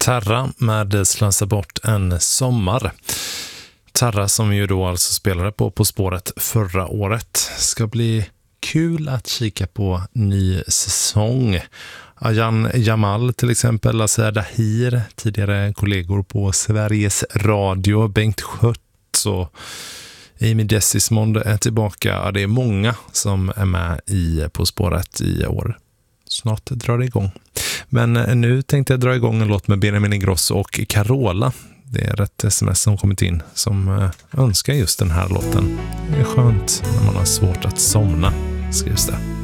Terra med Slösa bort en sommar. Terra som ju då alltså spelade på spåret förra året. Ska bli kul att kika på ny säsong. Ayan Jamal till exempel, Lasse Dahir, tidigare kollegor på Sveriges Radio, Bengt Schött och Amy Desismond är tillbaka. Ja, det är många som är med På spåret i år. Snart drar det igång. Men nu tänkte jag dra igång en låt med Benjamin Ingrosso och Carola. Det är ett sms som kommit in som önskar just den här låten. Det är skönt när man har svårt att somna, skrivs det.